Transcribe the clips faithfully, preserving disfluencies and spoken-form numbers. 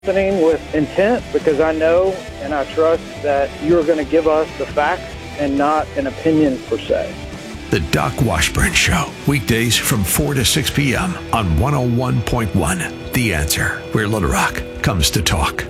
listening with intent because I know and I trust that you're going to give us the facts and not an opinion per se. The Doc Washburn Show, weekdays from four to six p.m. on one oh one point one. The Answer, where Little Rock comes to talk.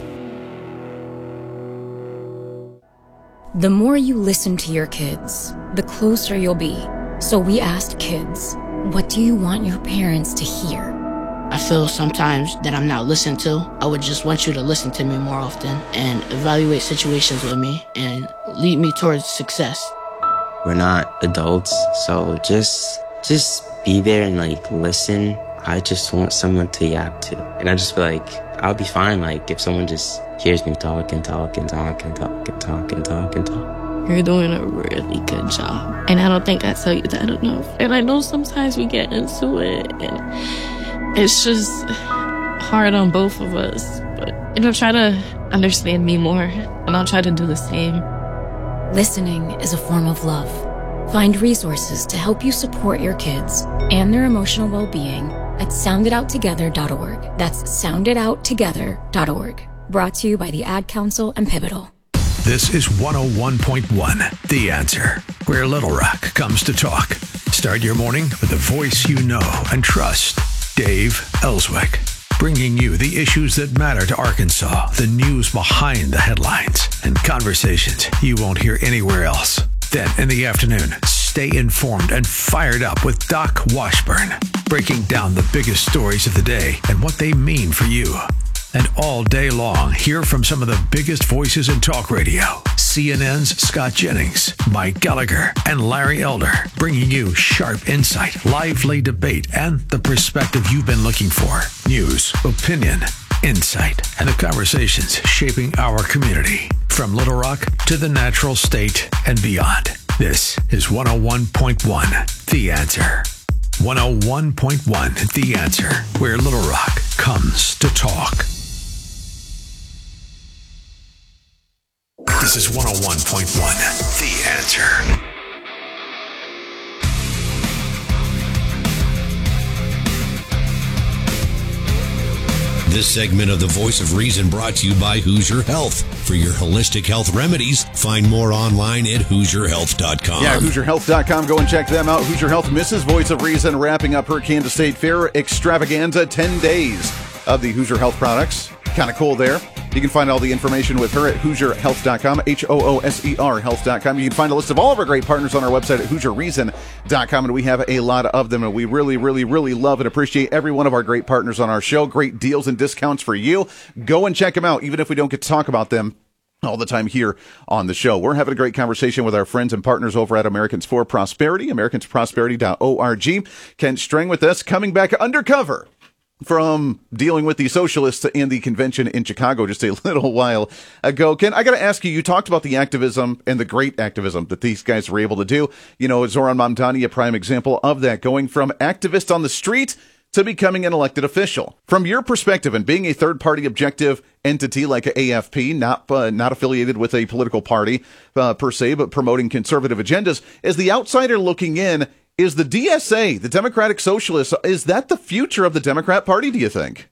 The more you listen to your kids, the closer you'll be. So we asked kids, what do you want your parents to hear? I feel sometimes that I'm not listened to. I would just want you to listen to me more often and evaluate situations with me and lead me towards success. We're not adults, so just just be there and like listen. I just want someone to yap to. And I just feel like I'll be fine like if someone just hears me talk and talk and talk and talk and talk and talk and talk. You're doing a really good job. And I don't think I tell you that enough. And I know sometimes we get into it and it's just hard on both of us. But you know, try to understand me more and I'll try to do the same. Listening is a form of love. Find resources to help you support your kids and their emotional well-being at sound it out together dot org. That's sound it out together dot org. Brought to you by the Ad Council and Pivotal. This is one oh one point one, The Answer, where Little Rock comes to talk. Start your morning with a voice you know and trust. Dave Ellswick, bringing you the issues that matter to Arkansas, the news behind the headlines, and conversations you won't hear anywhere else. Then in the afternoon, stay informed and fired up with Doc Washburn, breaking down the biggest stories of the day and what they mean for you. And all day long, hear from some of the biggest voices in talk radio. C N N's Scott Jennings, Mike Gallagher, and Larry Elder, bringing you sharp insight, lively debate, and the perspective you've been looking for. News, opinion, insight, and the conversations shaping our community. From Little Rock to the natural state and beyond. This is one oh one point one, The Answer. one oh one point one, The Answer, where Little Rock comes to talk. This is one oh one point one, The Answer. This segment of The Voice of Reason brought to you by Hoosier Health. For your holistic health remedies, find more online at hoosier health dot com. Yeah, hoosier health dot com. Go and check them out. Hoosier Health, Missus Voice of Reason, wrapping up her Kansas State Fair extravaganza, ten days of the Hoosier Health products. Kind of cool there. You can find all the information with her at hoosier health dot com, H O O S E R health dot com. You can find a list of all of our great partners on our website at hoosier reason dot com, and we have a lot of them, and we really, really, really love and appreciate every one of our great partners on our show. Great deals and discounts for you. Go and check them out, even if we don't get to talk about them all the time here on the show. We're having a great conversation with our friends and partners over at Americans for Prosperity, americans prosperity dot org. Kent Strang with us, coming back undercover from dealing with the socialists in the convention in Chicago just a little while ago. Ken, I got to ask you, you talked about the activism and the great activism that these guys were able to do. You know, Zoran Mamdani, a prime example of that, going from activist on the street to becoming an elected official. From your perspective and being a third-party objective entity like A F P, not uh, not affiliated with a political party uh, per se, but promoting conservative agendas, as the outsider looking in, is the D S A, the Democratic Socialists, is that the future of the Democrat Party, do you think?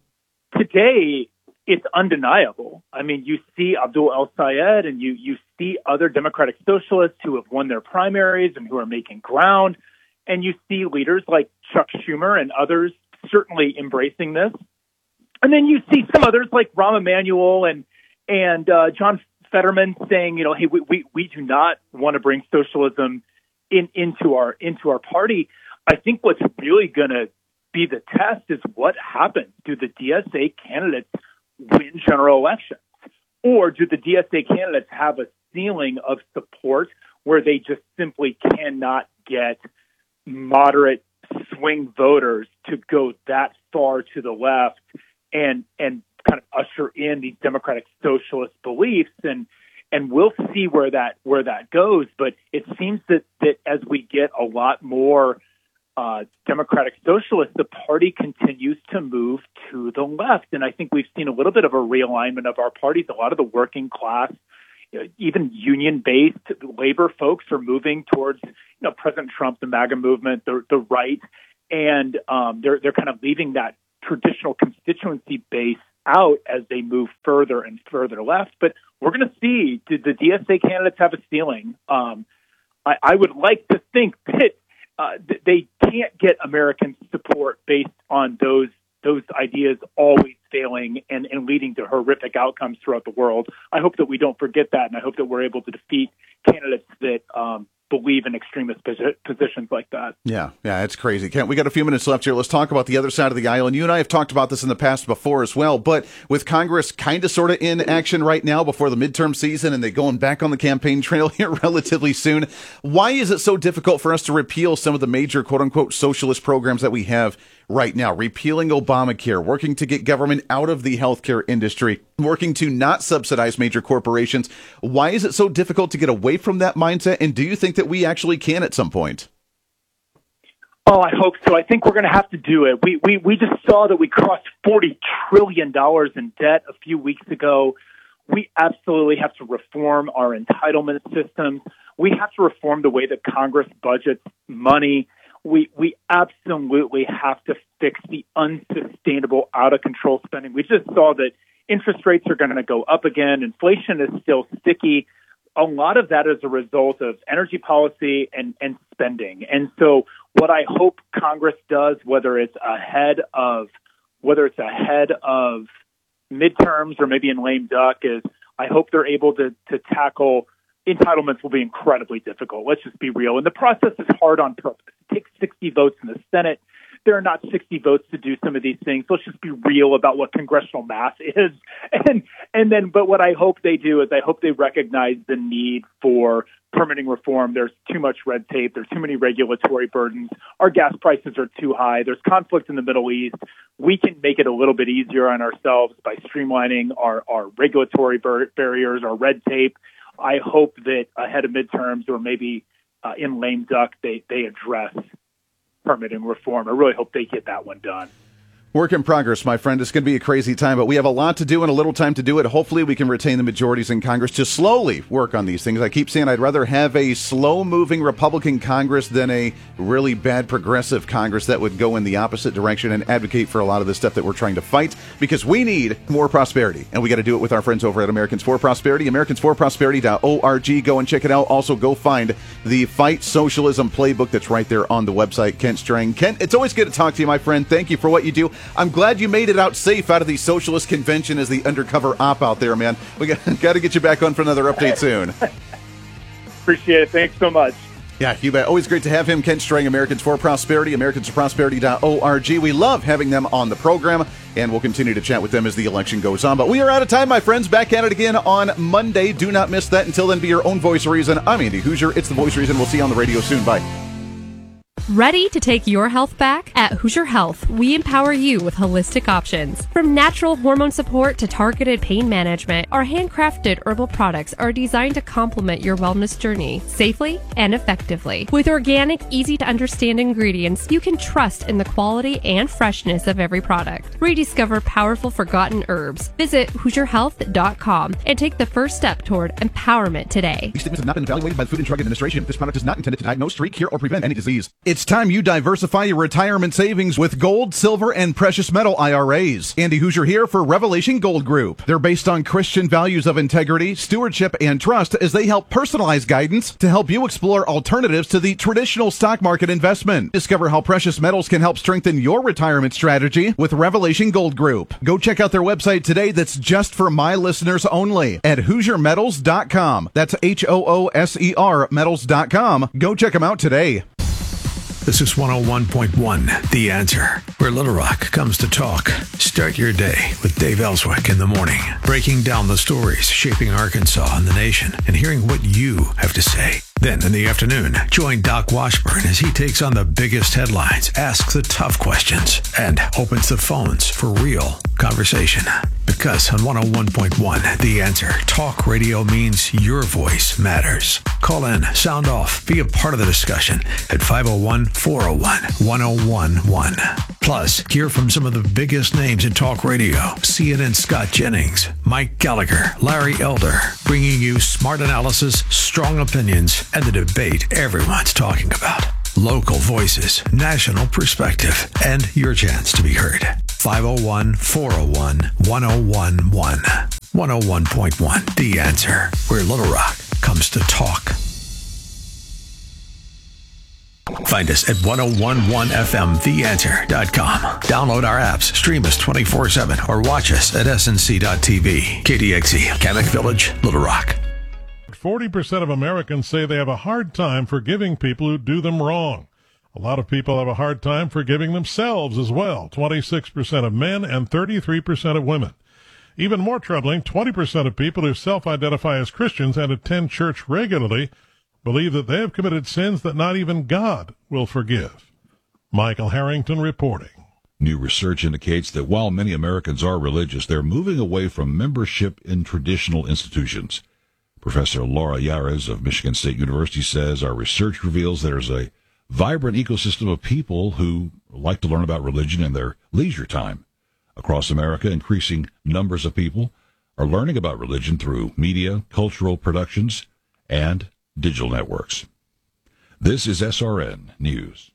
Today, it's undeniable. I mean, you see Abdul El-Sayed and you, you see other Democratic Socialists who have won their primaries and who are making ground. And you see leaders like Chuck Schumer and others certainly embracing this. And then you see some others like Rahm Emanuel and, and uh, John Fetterman saying, you know, hey, we, we, we do not want to bring socialism In, into our into our party. I think what's really going to be the test is what happens. Do the D S A candidates win general elections? Or do the D S A candidates have a ceiling of support where they just simply cannot get moderate swing voters to go that far to the left and and kind of usher in these democratic socialist beliefs? And And we'll see where that where that goes. But it seems that, that as we get a lot more uh, democratic socialists, the party continues to move to the left. And I think we've seen a little bit of a realignment of our parties. A lot of the working class, you know, even union-based labor folks are moving towards, you know, President Trump, the MAGA movement, the, the right. And um, they're they're kind of leaving that traditional constituency base out as they move further and further left. But we're going to see, did the D S A candidates have a ceiling? Um, I, I would like to think that uh, th- they can't get American support based on those those ideas always failing and, and leading to horrific outcomes throughout the world. I hope that we don't forget that, and I hope that we're able to defeat candidates that um, believe in extremist posi- positions like that. Yeah, yeah, it's crazy. Kent, we got a few minutes left here. Let's talk about the other side of the aisle. And you and I have talked about this in the past before as well. But with Congress kind of sort of in action right now before the midterm season and they going back on the campaign trail here relatively soon, why is it so difficult for us to repeal some of the major quote-unquote socialist programs that we have right now? Repealing Obamacare, working to get government out of the healthcare industry, working to not subsidize major corporations. Why is it so difficult to get away from that mindset? And do you think that we actually can at some point? Oh, I hope so. I think we're going to have to do it. We we we just saw that we crossed forty trillion dollars in debt a few weeks ago. We absolutely have to reform our entitlement systems. We have to reform the way that Congress budgets money. We we absolutely have to fix the unsustainable, out-of-control spending. We just saw that interest rates are going to go up again. Inflation is still sticky. A lot of that is a result of energy policy and, and spending. And so what I hope Congress does, whether it's ahead of whether it's ahead of midterms or maybe in lame duck, is I hope they're able to, to tackle entitlements. Will be incredibly difficult. Let's just be real. And the process is hard on purpose. It takes sixty votes in the Senate. There are not sixty votes to do some of these things. Let's just be real about what congressional math is. And and then, but what I hope they do is I hope they recognize the need for permitting reform. There's too much red tape. There's too many regulatory burdens. Our gas prices are too high. There's conflict in the Middle East. We can make it a little bit easier on ourselves by streamlining our, our regulatory bar- barriers, our red tape. I hope that ahead of midterms or maybe uh, in lame duck, they, they address permitting reform. I really hope they get that one done. Work in progress, my friend. It's going to be a crazy time, but we have a lot to do and a little time to do it. Hopefully we can retain the majorities in Congress to slowly work on these things. I keep saying I'd rather have a slow-moving Republican Congress than a really bad progressive Congress that would go in the opposite direction and advocate for a lot of the stuff that we're trying to fight, because we need more prosperity, and we got to do it with our friends over at Americans for Prosperity, Americans for Prosperity dot org. Go and check it out. Also, go find the Fight Socialism playbook that's right there on the website. Kent Strang. Kent, it's always good to talk to you, my friend. Thank you for what you do. I'm glad you made it out safe out of the socialist convention as the undercover op out there, man. We got, got to get you back on for another update soon. Appreciate it. Thanks so much. Yeah, you bet. Always great to have him. Kent Strang, Americans for Prosperity, Americans for Prosperity dot org. We love having them on the program, and we'll continue to chat with them as the election goes on. But we are out of time, my friends. Back at it again on Monday. Do not miss that. Until then, be your own voice of reason. I'm Andy Hoosier. It's the Voice of Reason. We'll see you on the radio soon. Bye. Ready to take your health back? At Hoosier Health, we empower you with holistic options. From natural hormone support to targeted pain management, our handcrafted herbal products are designed to complement your wellness journey safely and effectively. With organic, easy-to-understand ingredients, you can trust in the quality and freshness of every product. Rediscover powerful forgotten herbs. Visit Hoosier Health dot com and take the first step toward empowerment today. These statements have not been evaluated by the Food and Drug Administration. This product is not intended to diagnose, treat, cure, or prevent any disease. It's time you diversify your retirement savings with gold, silver, and precious metal I R As. Andy Hoosier here for Revelation Gold Group. They're based on Christian values of integrity, stewardship, and trust as they help personalize guidance to help you explore alternatives to the traditional stock market investment. Discover how precious metals can help strengthen your retirement strategy with Revelation Gold Group. Go check out their website today that's just for my listeners only at Hoosier Metals dot com. That's H O O S E R Metals dot com. Go check them out today. This is one oh one point one, The Answer, where Little Rock comes to talk. Start your day with Dave Ellswick in the morning, breaking down the stories shaping Arkansas and the nation and hearing what you have to say. Then in the afternoon, join Doc Washburn as he takes on the biggest headlines, asks the tough questions, and opens the phones for real conversation. Because on one oh one point one, The Answer, talk radio means your voice matters. Call in, sound off, be a part of the discussion at five oh one, four oh one, one oh one one. Plus, hear from some of the biggest names in talk radio. C N N's Scott Jennings, Mike Gallagher, Larry Elder, bringing you smart analysis, strong opinions, and the debate everyone's talking about. Local voices, national perspective, and your chance to be heard. five oh one, four oh one, one oh one one. one oh one point one, The Answer, where Little Rock comes to talk. Find us at ten eleven F M the answer dot com. Download our apps, stream us twenty-four seven, or watch us at S N C dot T V. K D X E, Kamek Village, Little Rock. forty percent of Americans say they have a hard time forgiving people who do them wrong. A lot of people have a hard time forgiving themselves as well. twenty-six percent of men and thirty-three percent of women. Even more troubling, twenty percent of people who self-identify as Christians and attend church regularly believe that they have committed sins that not even God will forgive. Michael Harrington reporting. New research indicates that while many Americans are religious, they're moving away from membership in traditional institutions. Professor Laura Yares of Michigan State University says our research reveals there's a vibrant ecosystem of people who like to learn about religion in their leisure time. Across America, increasing numbers of people are learning about religion through media, cultural productions, and digital networks. This is S R N News.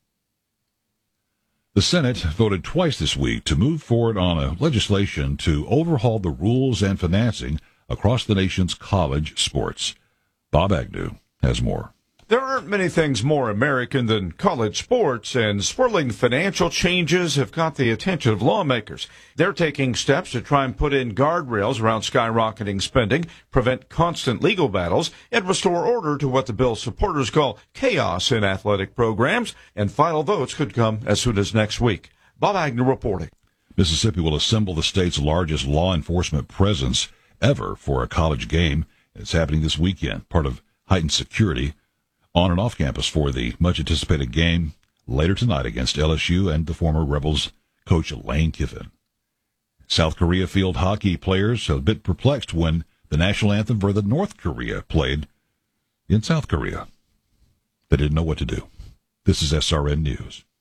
The Senate voted twice this week to move forward on a legislation to overhaul the rules and financing across the nation's college sports. Bob Agnew has more. There aren't many things more American than college sports, and swirling financial changes have caught the attention of lawmakers. They're taking steps to try and put in guardrails around skyrocketing spending, prevent constant legal battles, and restore order to what the bill's supporters call chaos in athletic programs, and final votes could come as soon as next week. Bob Agnew reporting. Mississippi will assemble the state's largest law enforcement presence ever for a college game. It's happening this weekend, part of heightened security on and off campus for the much-anticipated game later tonight against L S U and the former Rebels coach Lane Kiffin. South Korea field hockey players a bit perplexed when the national anthem for the North Korea played in South Korea. They didn't know what to do. This is S R N News.